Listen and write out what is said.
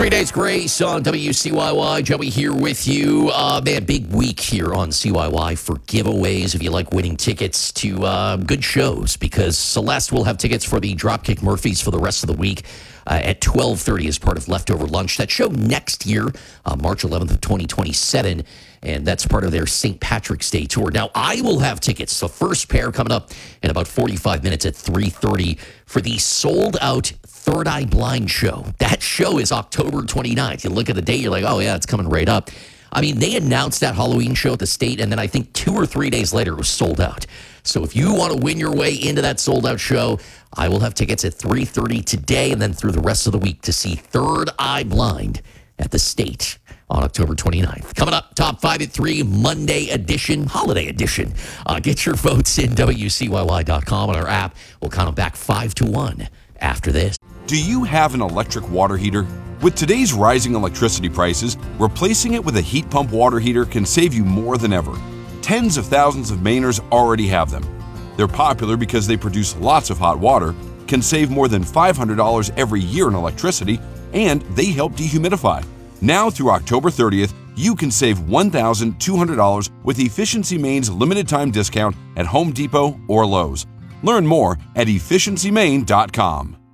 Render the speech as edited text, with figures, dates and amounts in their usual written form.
3 Days Grace on WCYY. Joey here with you. Man, big week here on CYY for giveaways if you like winning tickets to good shows, because Celeste will have tickets for the Dropkick Murphys for the rest of the week at 12:30 as part of Leftover Lunch. That show next year, March 11th of 2027, and that's part of their St. Patrick's Day tour. Now, I will have tickets, the first pair coming up in about 45 minutes at 3:30 for the sold-out Third Eye Blind show. That show is October 29th. You look at the date, you're like, oh, yeah, it's coming right up. I mean, they announced that Halloween show at the State, and then I think 2 or 3 days later, it was sold out. So if you want to win your way into that sold-out show, I will have tickets at 3:30 today and then through the rest of the week to see Third Eye Blind at the State on October 29th. Coming up, Top 5 at 3, Monday edition, holiday edition. Get your votes in WCYY.com on our app. We'll count them back 5-1 after this. Do you have an electric water heater? With today's rising electricity prices, replacing it with a heat pump water heater can save you more than ever. Tens of thousands of Mainers already have them. They're popular because they produce lots of hot water, can save more than $500 every year in electricity, and they help dehumidify. Now through October 30th, you can save $1,200 with Efficiency Maine's limited time discount at Home Depot or Lowe's. Learn more at efficiencymaine.com.